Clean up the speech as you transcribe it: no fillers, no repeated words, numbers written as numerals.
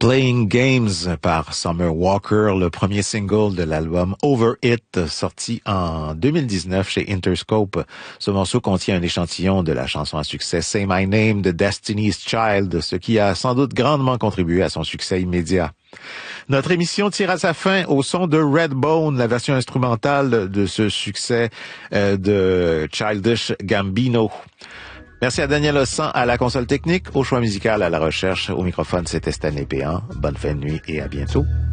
Playing Games par Summer Walker, le premier single de l'album Over It, sorti en 2019 chez Interscope. Ce morceau contient un échantillon de la chanson à succès Say My Name de Destiny's Child, ce qui a sans doute grandement contribué à son succès immédiat. Notre émission tire à sa fin au son de Redbone, la version instrumentale de ce succès de Childish Gambino. Merci à Daniel Ossan à la console technique, au choix musical, à la recherche. Au microphone, c'était Stanley Péan. Bonne fin de nuit et à bientôt.